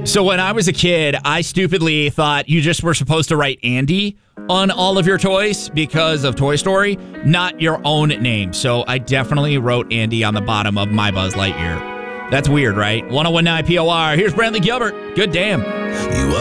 So when I was a kid, I stupidly thought you just were supposed to write Andy on all of your toys because of Toy Story, not your own name. So I definitely wrote Andy on the bottom of my Buzz Lightyear. That's weird, right? 1019 POR. Here's Brantley Gilbert. Good damn. You